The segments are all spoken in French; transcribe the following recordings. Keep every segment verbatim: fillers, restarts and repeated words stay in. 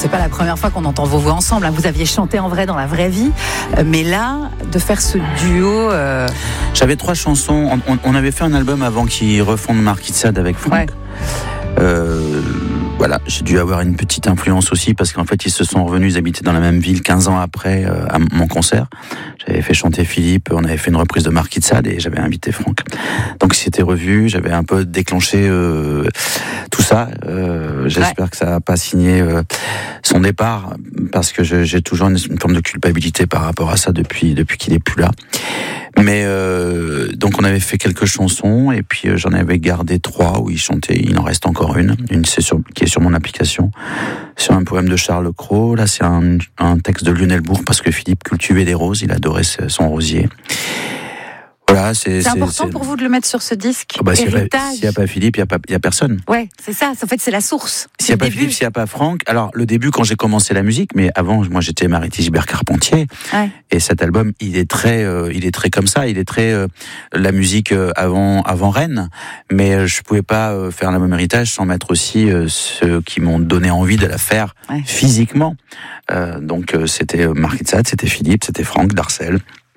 c'est pas la première fois qu'on entend vos voix ensemble. Hein. Vous aviez chanté en vrai dans la vraie vie, euh, mais là, de faire ce duo. Euh... J'avais trois chansons. On, on avait fait un album avant qu'ils refondent Marquis de Sade avec Franck. Ouais. Euh, voilà, j'ai dû avoir une petite influence aussi parce qu'en fait ils se sont revenus, ils habitaient dans la même ville quinze ans après euh, à mon concert. J'avais fait chanter Philippe, on avait fait une reprise de Marquis de Sade et j'avais invité Franck. Donc ils s'étaient revus, j'avais un peu déclenché euh, tout ça. Euh, j'espère ouais. que ça n'a pas signé euh, son départ parce que je, j'ai toujours une, une forme de culpabilité par rapport à ça depuis depuis qu'il est plus là. Mais euh, donc on avait fait quelques chansons et puis euh, j'en avais gardé trois où il chantait. Il en reste encore une, une c'est sur, qui est sur mon application, sur un poème de Charles Cros. Là c'est un, un texte de Lionel Bourg parce que Philippe cultivait des roses, il adorait son rosier. Voilà, c'est, c'est, c'est important c'est... pour vous de le mettre sur ce disque. Oh bah, s'il n'y a, a pas Philippe, il n'y a, a personne. Ouais, c'est ça. En fait, c'est la source. S'il n'y a pas début. Philippe, s'il n'y a pas Franck. Alors, le début, quand j'ai commencé la musique, mais avant, moi, j'étais Mariette Gilbert Carpentier. Ouais. Et cet album, il est très, euh, il est très comme ça. Il est très euh, la musique euh, avant, avant Rennes. Mais euh, je pouvais pas euh, faire la même héritage sans mettre aussi euh, ceux qui m'ont donné envie de la faire ouais. physiquement. Euh, donc, euh, c'était Marquis de Sade, c'était Philippe, c'était Franck Darcel.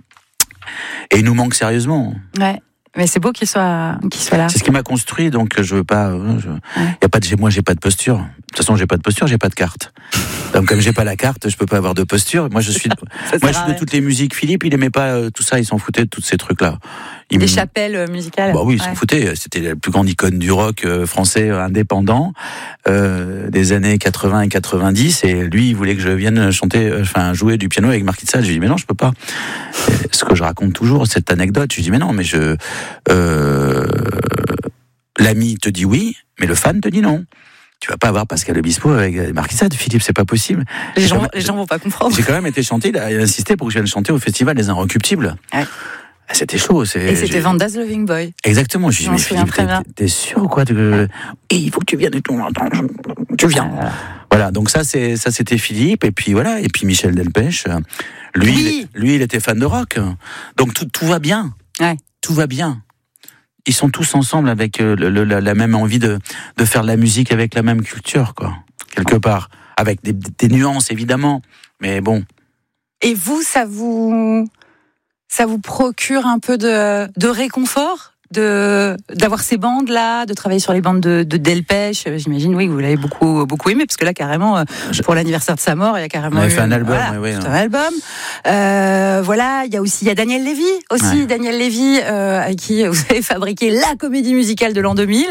Et il nous manque sérieusement. Ouais, mais c'est beau qu'il soit, qu'il soit là. C'est ce qui m'a construit, donc je veux pas. Je, ouais. y a pas de, moi, j'ai pas de posture. De toute façon, j'ai pas de posture, j'ai pas de carte. Donc, comme j'ai pas la carte, je peux pas avoir de posture. Moi, je suis, moi, je suis de toutes les musiques. Philippe, il aimait pas euh, tout ça. Il s'en foutait de tous ces trucs-là. Il Des m... chapelles musicales. Bah oui, il ouais. s'en foutait. C'était la plus grande icône du rock euh, français euh, indépendant euh, des années quatre-vingts et quatre-vingt-dix. Et lui, il voulait que je vienne chanter, enfin, euh, jouer du piano avec Marquis de Sade. Je lui ai dit, mais non, je peux pas. Et ce que je raconte toujours, cette anecdote, je lui dis, mais non, mais je, euh, l'ami te dit oui, mais le fan te dit non. Tu vas pas avoir Pascal Obispo avec Marquis de Sade, Philippe, c'est pas possible. Les gens, même, les gens vont pas comprendre. J'ai quand même été chanté, il a insisté pour que je vienne chanter au festival des Inrecuptibles. Ouais. C'était chaud. C'est, et c'était Vanda's Loving Boy. Exactement. Je lui dis, mais Philippe, t'es, t'es sûr ou quoi que... Et il faut que tu viennes et tout. Tu viens. Ah, voilà. Voilà. Donc ça, c'est, ça, c'était Philippe. Et puis voilà. Et puis Michel Delpech. Lui, oui. il, lui, il était fan de rock. Donc tout, tout va bien. Ouais. Tout va bien. Ils sont tous ensemble avec le, le, la, la même envie de, de faire de la musique avec la même culture, quoi. Quelque part. Avec des, des nuances, évidemment. Mais bon. Et vous, ça vous... Ça vous procure un peu de, de réconfort de, d'avoir ces bandes-là, de travailler sur les bandes de, de Delpech. J'imagine, oui, que vous l'avez beaucoup, beaucoup aimé, parce que là, carrément, pour l'anniversaire de sa mort, il y a carrément... On avait eu, fait un album, voilà, oui, oui, un album. Euh, voilà, il y a aussi il y a Daniel Lévy, aussi, ouais. Daniel Lévy, euh, avec qui vous avez fabriqué la comédie musicale de l'an deux mille.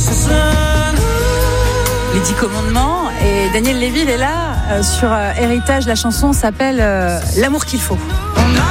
Les Dix Commandements. Et Daniel Lévy, il est là, euh, sur euh, Héritage, la chanson s'appelle euh, L'amour qu'il faut.